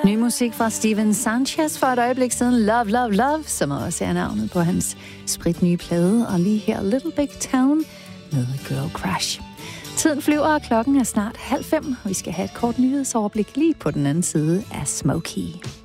Ny musik fra Steven Sanchez for et øjeblik siden. Love, Love, Love, som også er navnet på hans spritnye plade. Og lige her Little Big Town med Girl Crush. Tiden flyver, og klokken er snart 4:30. Vi skal have et kort nyhedsoverblik lige på den anden side af Smokey.